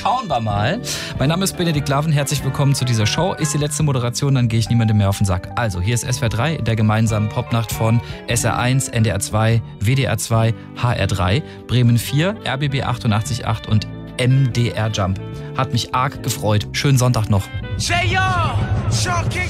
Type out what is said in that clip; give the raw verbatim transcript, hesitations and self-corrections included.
Schauen wir mal. Mein Name ist Benedikt Laven, herzlich willkommen zu dieser Show. Ist die letzte Moderation, dann gehe ich niemandem mehr auf den Sack. Also, hier ist S W R drei, der gemeinsamen Popnacht von S R eins, N D R zwei, W D R zwei, H R drei, Bremen vier, R B B achtundachtzig Komma acht und M D R Jump. Hat mich arg gefreut. Schönen Sonntag noch.